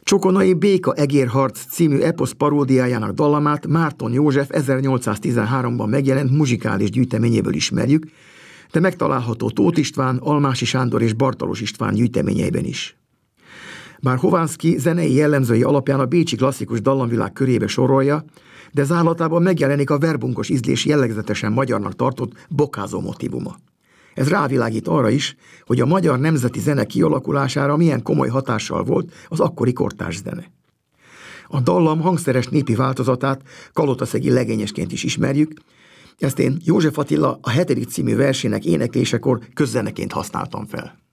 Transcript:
Csokonai Béka egérharc című eposz paródiájának dallamát Márton József 1813-ban megjelent muzsikális gyűjteményéből ismerjük, de megtalálható Tóth István, Almási Sándor és Bartalos István gyűjteményeiben is. Bár Hovánszky zenei jellemzői alapján a bécsi klasszikus dallamvilág körébe sorolja, de zárlatában megjelenik a verbunkos ízlés jellegzetesen magyarnak tartott bokázó motívuma. Ez rávilágít arra is, hogy a magyar nemzeti zene kialakulására milyen komoly hatással volt az akkori kortárs zene. A dallam hangszeres népi változatát kalotaszegi legényesként is ismerjük, ezt én József Attila a 7. című versének éneklésekor közzeneként használtam fel.